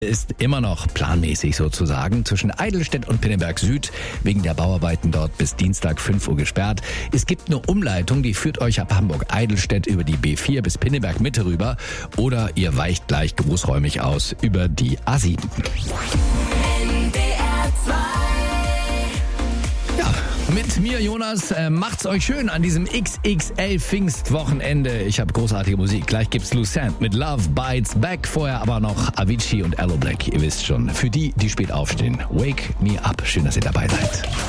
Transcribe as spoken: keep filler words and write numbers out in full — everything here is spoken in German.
Ist immer noch planmäßig sozusagen zwischen Eidelstedt und Pinneberg Süd wegen der Bauarbeiten dort bis Dienstag fünf Uhr gesperrt. Es gibt eine Umleitung, die führt euch ab Hamburg-Eidelstedt über die B vier bis Pinneberg Mitte rüber oder ihr weicht gleich großräumig aus über die A sieben. Ja, mit mir, Jonas, äh, macht's euch schön an diesem X X L Pfingstwochenende. Ich habe großartige Musik. Gleich gibt's Lucent mit Love Bites Back. Vorher aber noch Avicii und Allo Black. Ihr wisst schon, für die, die spät aufstehen. Wake me up. Schön, dass ihr dabei seid.